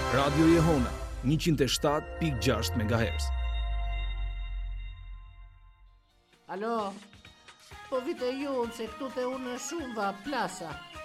Radio Jehona 107.6 MHz. Alo, po vite ju se këtu te unë shumë va plasa.